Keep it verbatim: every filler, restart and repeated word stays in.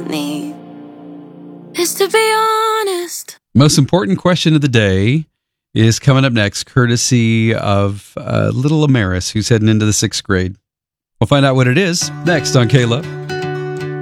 need is to be honest. Most important question of the day is coming up next, courtesy of uh, little Amaris, who's heading into the sixth grade. We'll find out what it is next on K-Love.